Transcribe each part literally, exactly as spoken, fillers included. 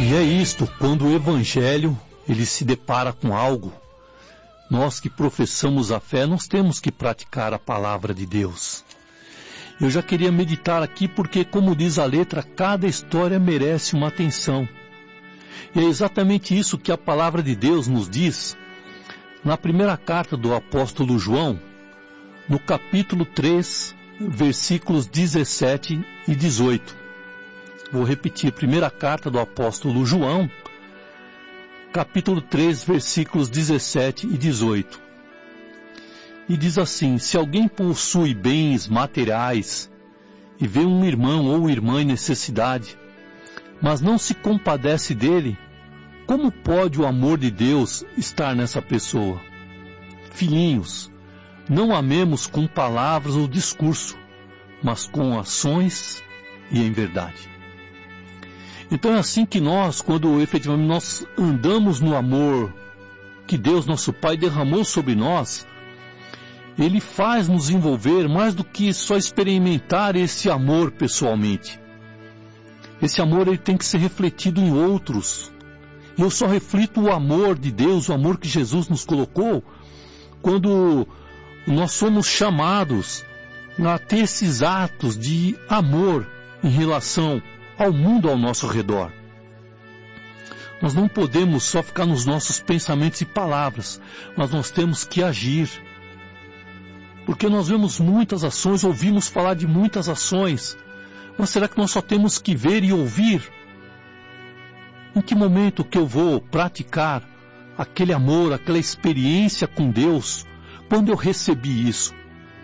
E é isto, quando o Evangelho ele se depara com algo, nós que professamos a fé, nós temos que praticar a palavra de Deus. Eu já queria meditar aqui porque, como diz a letra, cada história merece uma atenção. E é exatamente isso que a palavra de Deus nos diz na primeira carta do apóstolo João, no capítulo três, versículos dezessete e dezoito. Vou repetir, primeira carta do apóstolo João, capítulo três, versículos dezessete e dezoito. E diz assim: se alguém possui bens materiais e vê um irmão ou irmã em necessidade, mas não se compadece dele, como pode o amor de Deus estar nessa pessoa? Filhinhos, não amemos com palavras ou discurso, mas com ações e em verdade. Então é assim que nós, quando efetivamente nós andamos no amor que Deus, nosso Pai, derramou sobre nós, Ele faz nos envolver mais do que só experimentar esse amor pessoalmente. Esse amor ele tem que ser refletido em outros. E eu só reflito o amor de Deus, o amor que Jesus nos colocou, quando nós somos chamados a ter esses atos de amor em relação ao mundo ao nosso redor. Nós não podemos só ficar nos nossos pensamentos e palavras, mas nós temos que agir. Porque nós vemos muitas ações, ouvimos falar de muitas ações, mas será que nós só temos que ver e ouvir? Em que momento que eu vou praticar aquele amor, aquela experiência com Deus, quando eu recebi isso?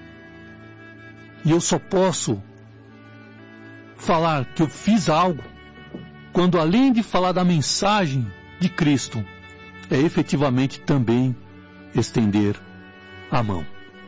E eu só posso falar que eu fiz algo quando, além de falar da mensagem de Cristo, é efetivamente também estender a mão.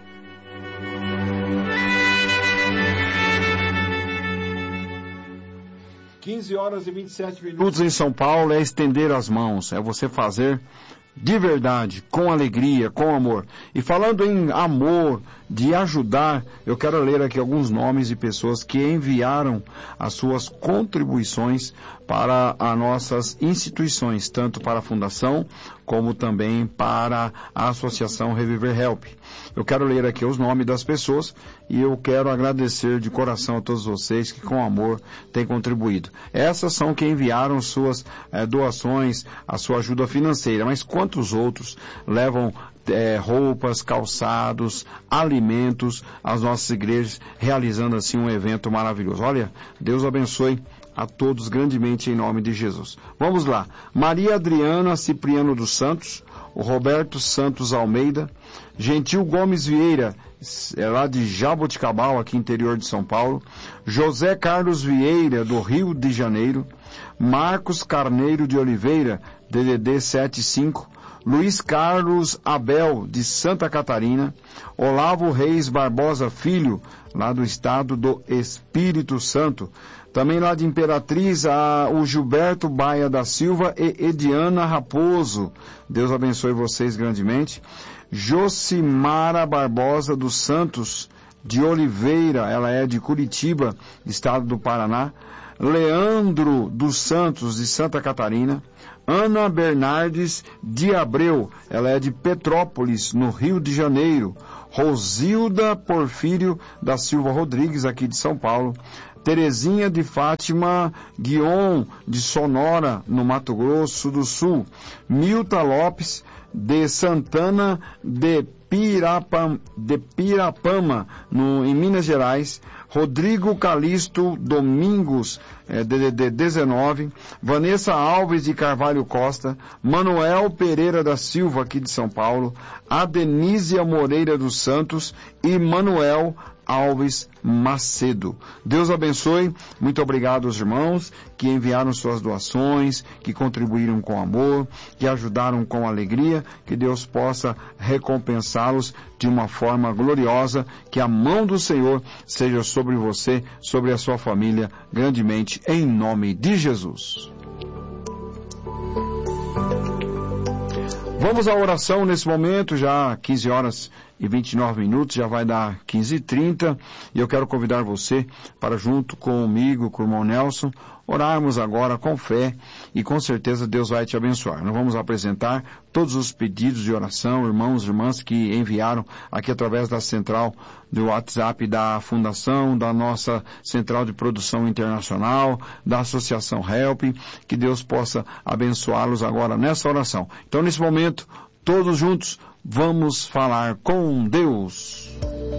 quinze horas e vinte e sete minutos em São Paulo é estender as mãos, é você fazer de verdade, com alegria, com amor. E falando em amor, de ajudar, eu quero ler aqui alguns nomes de pessoas que enviaram as suas contribuições para as nossas instituições, tanto para a Fundação, como também para a Associação Reviver Help. Eu quero ler aqui os nomes das pessoas e eu quero agradecer de coração a todos vocês que com amor têm contribuído. Essas são que enviaram suas eh, doações, a sua ajuda financeira, mas quantos outros levam É, roupas, calçados, alimentos às nossas igrejas, realizando assim um evento maravilhoso. Olha, Deus abençoe a todos grandemente em nome de Jesus. Vamos lá. Maria Adriana Cipriano dos Santos, o Roberto Santos Almeida, Gentil Gomes Vieira, é lá de Jaboticabal, aqui interior de São Paulo, José Carlos Vieira, do Rio de Janeiro, Marcos Carneiro de Oliveira, D D D setenta e cinco, Luiz Carlos Abel, de Santa Catarina, Olavo Reis Barbosa Filho, lá do estado do Espírito Santo, também lá de Imperatriz, a, o Gilberto Baia da Silva e Ediana Raposo, Deus abençoe vocês grandemente, Jocimara Barbosa dos Santos, de Oliveira, ela é de Curitiba, estado do Paraná, Leandro dos Santos, de Santa Catarina, Ana Bernardes de Abreu, ela é de Petrópolis, no Rio de Janeiro, Rosilda Porfírio da Silva Rodrigues, aqui de São Paulo, Terezinha de Fátima Guion, de Sonora, no Mato Grosso do Sul, Milta Lopes, de Santana de Pirapam, de Pirapama, no, em Minas Gerais, Rodrigo Calixto Domingos, é, D D D dezenove, Vanessa Alves de Carvalho Costa, Manuel Pereira da Silva, aqui de São Paulo, Adenísia Moreira dos Santos e Manuel Alves Macedo. Deus abençoe, muito obrigado aos irmãos que enviaram suas doações, que contribuíram com amor, que ajudaram com alegria, que Deus possa recompensá-los de uma forma gloriosa, que a mão do Senhor seja sobre você, sobre a sua família, grandemente, em nome de Jesus. Vamos à oração nesse momento, já quinze horas e vinte e nove minutos, já vai dar quinze e trinta, e eu quero convidar você para, junto comigo, com o irmão Nelson, orarmos agora com fé, e com certeza Deus vai te abençoar. Nós vamos apresentar todos os pedidos de oração, irmãos e irmãs que enviaram aqui através da central do WhatsApp da Fundação, da nossa central de produção internacional, da Associação Help, que Deus possa abençoá-los agora nessa oração. Então, nesse momento, todos juntos, vamos falar com Deus.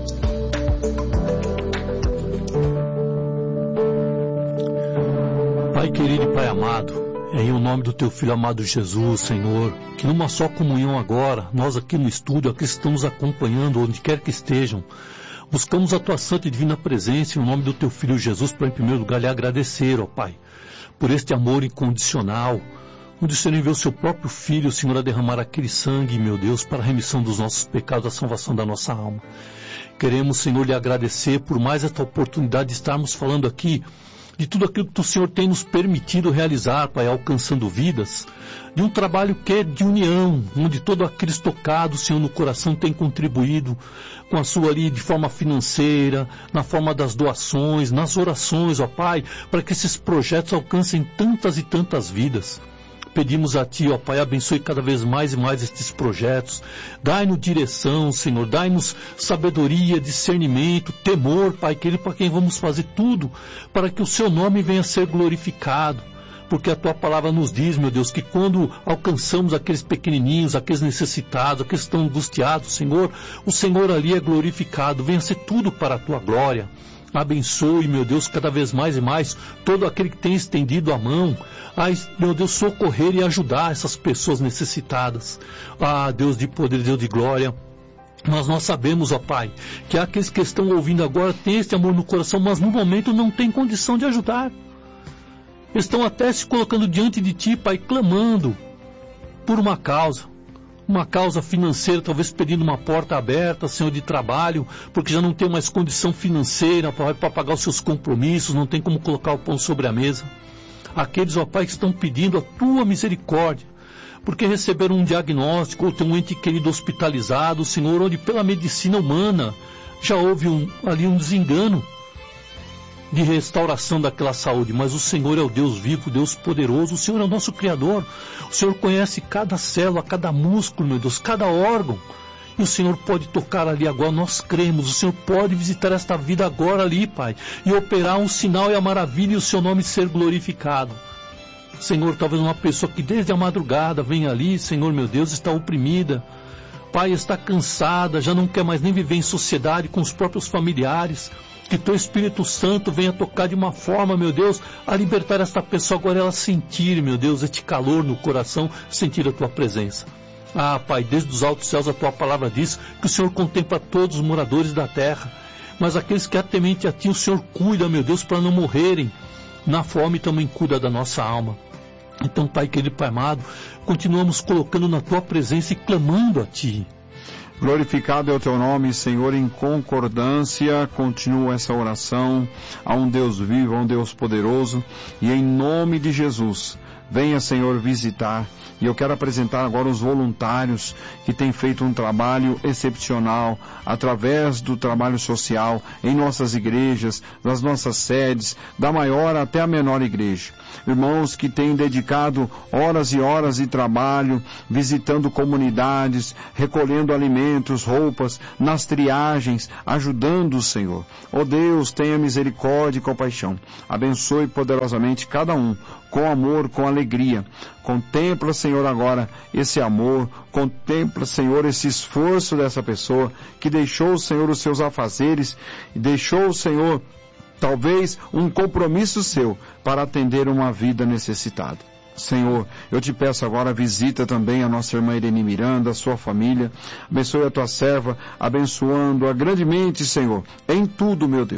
Pai querido e Pai amado, é em o nome do Teu Filho amado Jesus, Senhor, que numa só comunhão agora, nós aqui no estúdio, aqui estamos acompanhando, onde quer que estejam, buscamos a Tua santa e divina presença em nome do Teu Filho Jesus, para em primeiro lugar lhe agradecer, ó Pai, por este amor incondicional, onde o Senhor enviou o Seu próprio Filho, Senhor, a derramar aquele sangue, meu Deus, para a remissão dos nossos pecados, a salvação da nossa alma. Queremos, Senhor, lhe agradecer por mais esta oportunidade de estarmos falando aqui de tudo aquilo que o Senhor tem nos permitido realizar, Pai, alcançando vidas, de um trabalho que é de união, onde todo aqueles tocados, Senhor, no coração tem contribuído com a sua ali de forma financeira, na forma das doações, nas orações, ó Pai, para que esses projetos alcancem tantas e tantas vidas. Pedimos a Ti, ó Pai, abençoe cada vez mais e mais estes projetos. Dai-nos direção, Senhor, dai-nos sabedoria, discernimento, temor, Pai querido, para quem vamos fazer tudo, para que o Seu nome venha a ser glorificado. Porque a Tua palavra nos diz, meu Deus, que quando alcançamos aqueles pequenininhos, aqueles necessitados, aqueles que estão angustiados, Senhor, o Senhor ali é glorificado. Venha ser tudo para a Tua glória. Abençoe, meu Deus, cada vez mais e mais todo aquele que tem estendido a mão a, meu Deus, socorrer e ajudar essas pessoas necessitadas. Ah, Deus de poder, Deus de glória, mas nós sabemos, ó Pai, que aqueles que estão ouvindo agora têm este amor no coração, mas no momento não têm condição de ajudar. Estão até se colocando diante de Ti, Pai, clamando por uma causa. Uma causa financeira, talvez pedindo uma porta aberta, Senhor, de trabalho, porque já não tem mais condição financeira para pagar os seus compromissos, não tem como colocar o pão sobre a mesa. Aqueles, ó Pai, que estão pedindo a Tua misericórdia, porque receberam um diagnóstico, ou tem um ente querido hospitalizado, Senhor, onde pela medicina humana já houve um, ali um desengano de restauração daquela saúde, mas o Senhor é o Deus vivo, o Deus poderoso, o Senhor é o nosso Criador, o Senhor conhece cada célula, cada músculo, meu Deus, cada órgão, e o Senhor pode tocar ali agora, nós cremos, o Senhor pode visitar esta vida agora ali, Pai, e operar um sinal e a maravilha e o Seu nome ser glorificado. Senhor, talvez uma pessoa que desde a madrugada vem ali, Senhor, meu Deus, está oprimida, Pai, está cansada, já não quer mais nem viver em sociedade com os próprios familiares. Que Teu Espírito Santo venha tocar de uma forma, meu Deus, a libertar esta pessoa, agora ela sentir, meu Deus, este calor no coração, sentir a Tua presença. Ah, Pai, desde os altos céus a Tua palavra diz que o Senhor contempla todos os moradores da terra, mas aqueles que atemente a Ti, o Senhor cuida, meu Deus, para não morrerem na fome, também cuida da nossa alma. Então, Pai querido, Pai amado, continuamos colocando na Tua presença e clamando a Ti. Glorificado é o Teu nome, Senhor, em concordância, continua essa oração a um Deus vivo, a um Deus poderoso, e em nome de Jesus, venha, Senhor, visitar. E eu quero apresentar agora os voluntários que têm feito um trabalho excepcional através do trabalho social em nossas igrejas, nas nossas sedes, da maior até a menor igreja. Irmãos que têm dedicado horas e horas de trabalho, visitando comunidades, recolhendo alimentos, roupas, nas triagens, ajudando o Senhor. Ó Deus, tenha misericórdia e compaixão. Abençoe poderosamente cada um, com amor, com alegria. Contempla, Senhor, agora esse amor, contempla, Senhor, esse esforço dessa pessoa que deixou, Senhor, os seus afazeres, deixou, Senhor, talvez um compromisso seu para atender uma vida necessitada. Senhor, eu te peço agora, visita também a nossa irmã Irene Miranda, a sua família, abençoe a tua serva, abençoando-a grandemente, Senhor, em tudo, meu Deus.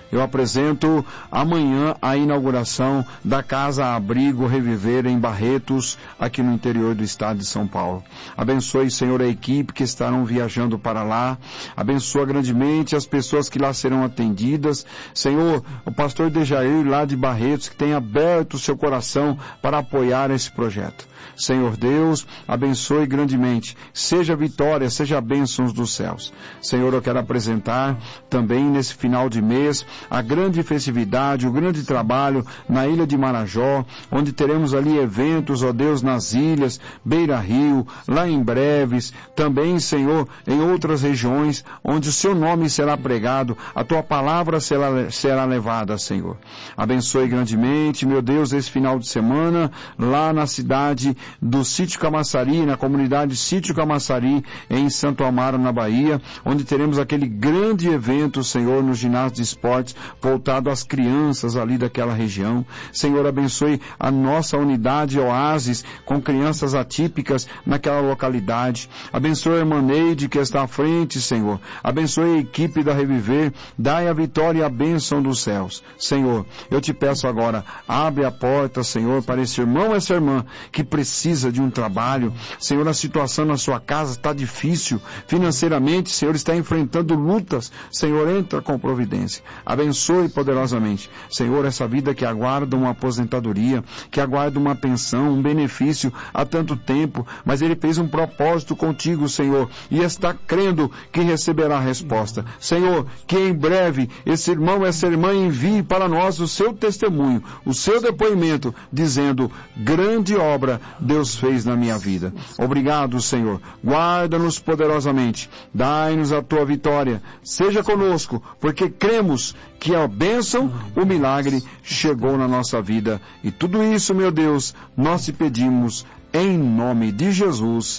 eu apresento amanhã a inauguração da Casa Abrigo Reviver em Barretos, aqui no interior do estado de São Paulo. Abençoe, Senhor, a equipe que estarão viajando para lá. Abençoa grandemente as pessoas que lá serão atendidas. Senhor, o pastor Dejair lá de Barretos, que tem aberto o seu coração para apoiar esse projeto. Senhor Deus, abençoe grandemente. Seja vitória, seja bênçãos dos céus. Senhor, eu quero apresentar também nesse final de mês a grande festividade, o grande trabalho na Ilha de Marajó, onde teremos ali eventos, ó Deus, nas ilhas, Beira Rio, lá em Breves, também, Senhor, em outras regiões, onde o seu nome será pregado, a tua palavra será, será levada, Senhor. Abençoe grandemente, meu Deus, esse final de semana, lá na cidade do Sítio Camaçari, na comunidade Sítio Camaçari, em Santo Amaro, na Bahia, onde teremos aquele grande evento, Senhor, no ginásio de esportes, voltado às crianças ali daquela região. Senhor, abençoe a nossa unidade Oásis, com crianças atípicas naquela localidade. Abençoe a irmã Neide, que está à frente, Senhor. Abençoe a equipe da Reviver, dai a vitória e a bênção dos céus. Senhor, eu te peço agora, abre a porta, Senhor, para esse irmão e essa irmã que precisa de um trabalho. Senhor, a situação na sua casa está difícil, financeiramente, Senhor, está enfrentando lutas. Senhor, entra com providência. Abençoe poderosamente, Senhor, essa vida que aguarda uma aposentadoria, que aguarda uma pensão, um benefício há tanto tempo, mas ele fez um propósito contigo, Senhor, e está crendo que receberá a resposta. Senhor, que em breve esse irmão, essa irmã envie para nós o seu testemunho, o seu depoimento, dizendo: grande obra Deus fez na minha vida. Obrigado, Senhor. Guarda-nos poderosamente. Dai-nos a tua vitória. Seja conosco, porque cremos que a bênção, o milagre chegou na nossa vida. E tudo isso, meu Deus, nós te pedimos em nome de Jesus.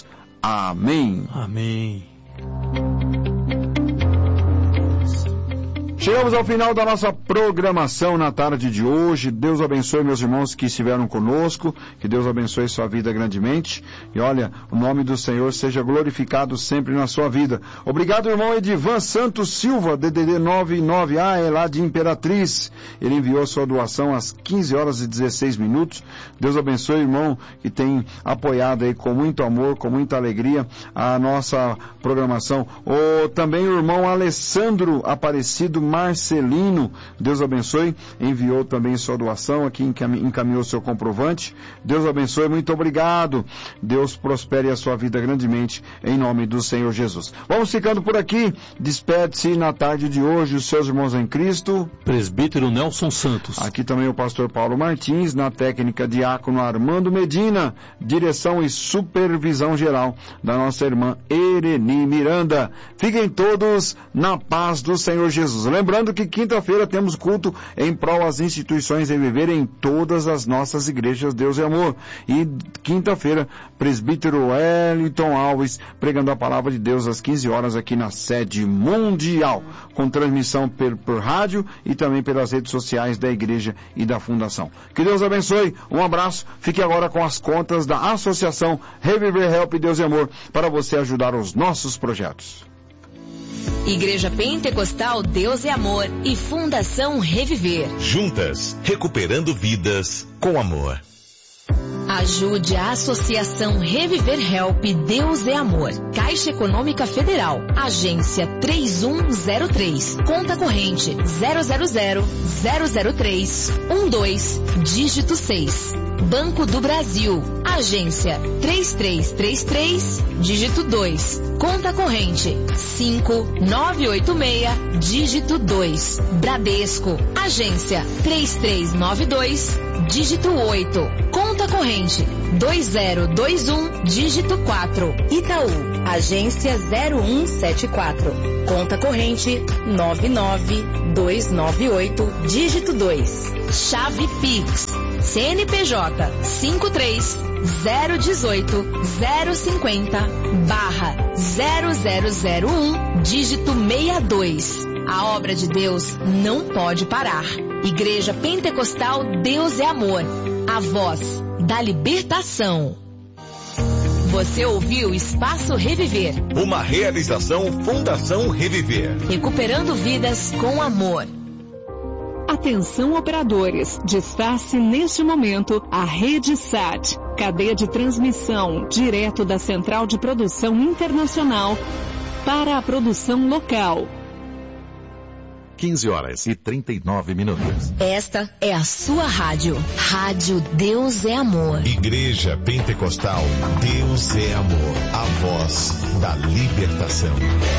Amém. Amém. Chegamos ao final da nossa programação na tarde de hoje. Deus abençoe meus irmãos que estiveram conosco, que Deus abençoe sua vida grandemente. E olha, o nome do Senhor seja glorificado sempre na sua vida. Obrigado, irmão Edivan Santos Silva, D D D nove nove, ah, é lá de Imperatriz. Ele enviou sua doação às quinze horas e dezesseis minutos. Deus abençoe, irmão, que tem apoiado aí com muito amor, com muita alegria a nossa programação. O, também o irmão Alessandro Aparecido Marcelino, Deus abençoe, enviou também sua doação, aqui encaminhou seu comprovante. Deus abençoe, muito obrigado. Deus prospere a sua vida grandemente, em nome do Senhor Jesus. Vamos ficando por aqui. Despede-se na tarde de hoje os seus irmãos em Cristo, presbítero Nelson Santos. Aqui também o pastor Paulo Martins, na técnica diácono Armando Medina, direção e supervisão geral da nossa irmã Ereni Miranda. Fiquem todos na paz do Senhor Jesus. Lembrando que quinta-feira temos culto em prol às instituições Reviver em todas as nossas igrejas Deus e Amor. E quinta-feira, presbítero Wellington Alves pregando a palavra de Deus às quinze horas aqui na sede mundial, com transmissão por, por rádio e também pelas redes sociais da igreja e da fundação. Que Deus abençoe, um abraço. Fique agora com as contas da Associação Reviver Help Deus e Amor para você ajudar os nossos projetos. Igreja Pentecostal Deus é Amor e Fundação Reviver. Juntas, recuperando vidas com amor. Ajude a Associação Reviver Help Deus é Amor. Caixa Econômica Federal. Agência três um zero três. Conta corrente zero zero zero zero zero três um dois. Dígito seis. Banco do Brasil. Agência três três três três. Dígito dois. Conta corrente cinco nove oito seis. Dígito dois. Bradesco. Agência três três nove dois. Dígito oito. Conta corrente dois zero dois um. Dígito quatro. Itaú. Agência zero um sete quatro. Conta corrente nove nove dois nove oito. Dígito dois. Chave Pix. C N P J cinco três zero um oito zero cinquenta barra zero zero zero um. Dígito sessenta e dois. A obra de Deus não pode parar. Igreja Pentecostal Deus é Amor. A voz da libertação. Você ouviu Espaço Reviver. Uma realização Fundação Reviver. Recuperando vidas com amor. Atenção operadores, disfarce neste momento a Rede Sat, cadeia de transmissão direto da Central de Produção Internacional para a produção local. quinze horas e trinta e nove minutos. Esta é a sua rádio. Rádio Deus é Amor. Igreja Pentecostal Deus é Amor. A voz da libertação.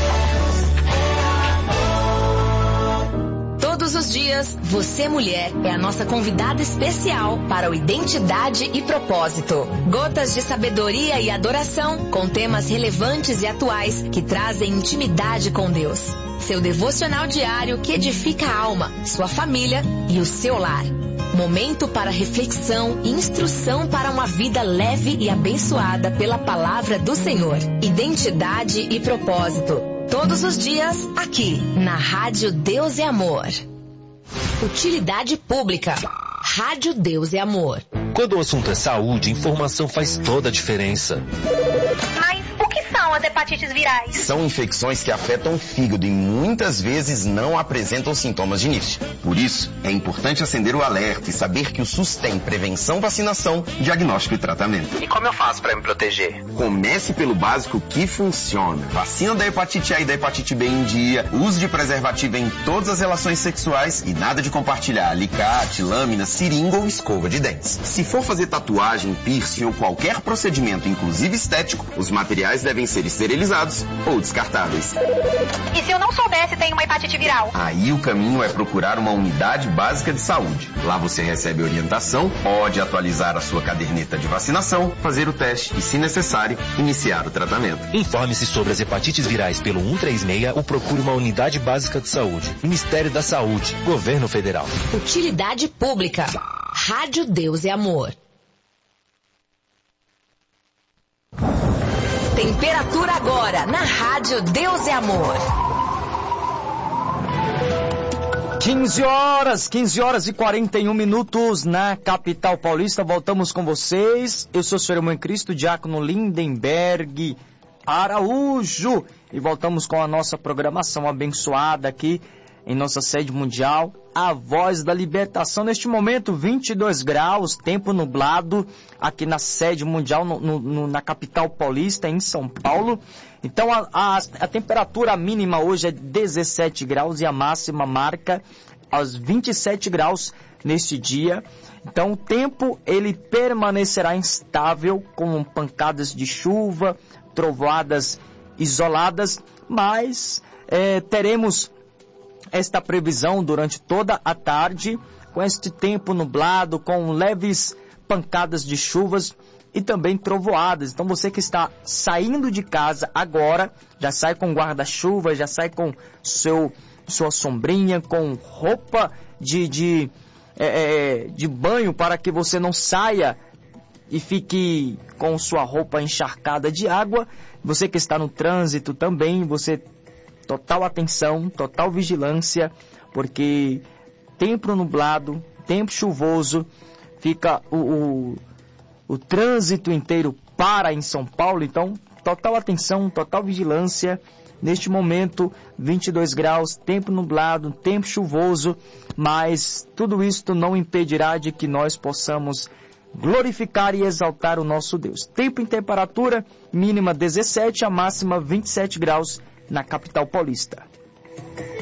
Todos os dias, você mulher é a nossa convidada especial para o Identidade e Propósito. Gotas de sabedoria e adoração com temas relevantes e atuais que trazem intimidade com Deus. Seu devocional diário que edifica a alma, sua família e o seu lar. Momento para reflexão e instrução para uma vida leve e abençoada pela palavra do Senhor. Identidade e Propósito. Todos os dias, aqui, na Rádio Deus é Amor. Utilidade pública. Rádio Deus é Amor. Quando o assunto é saúde, informação faz toda a diferença. Mas o que são as hepatites virais? São infecções que afetam o fígado e muitas vezes não apresentam sintomas de início. Por isso, é importante acender o alerta e saber que o SUS tem prevenção, vacinação, diagnóstico e tratamento. E como eu faço para me proteger? Comece pelo básico que funciona. Vacina da hepatite A e da hepatite B em dia, uso de preservativo em todas as relações sexuais e nada de compartilhar alicate, lâmina, seringa ou escova de dentes. Se for fazer tatuagem, piercing ou qualquer procedimento, inclusive estético, os materiais devem ser esterilizados ou descartáveis. E se eu não soubesse tem uma hepatite viral? Aí o caminho é procurar uma unidade básica de saúde. Lá você recebe orientação, pode atualizar a sua caderneta de vacinação, fazer o teste e, se necessário, iniciar o tratamento. Informe-se sobre as hepatites virais pelo um três seis ou procure uma unidade básica de saúde. Ministério da Saúde, Governo Federal. Utilidade pública. Rádio Deus é Amor. Temperatura agora na Rádio Deus é Amor. quinze horas, quinze horas e quarenta e um minutos na capital paulista. Voltamos com vocês. Eu sou o senhor irmão em Cristo, diácono Lindenberg Araújo. E voltamos com a nossa programação abençoada aqui em nossa sede mundial, a voz da libertação. Neste momento, vinte e dois graus, tempo nublado aqui na sede mundial, no, no, na capital paulista, em São Paulo. Então, a, a, a temperatura mínima hoje é dezessete graus e a máxima marca aos vinte e sete graus neste dia. Então, o tempo ele permanecerá instável, com pancadas de chuva, trovoadas isoladas, mas é, teremos esta previsão durante toda a tarde, com este tempo nublado, com leves pancadas de chuvas e também trovoadas. Então você que está saindo de casa agora, já sai com guarda-chuva, já sai com seu, sua sombrinha, com roupa de, de, é, de banho para que você não saia e fique com sua roupa encharcada de água. Você que está no trânsito também, você total atenção, total vigilância, porque tempo nublado, tempo chuvoso, fica o, o, o trânsito inteiro para em São Paulo. Então, total atenção, total vigilância. Neste momento, vinte e dois graus, tempo nublado, tempo chuvoso, mas tudo isto não impedirá de que nós possamos glorificar e exaltar o nosso Deus. Tempo em temperatura, mínima dezessete, a máxima vinte e sete graus na capital paulista.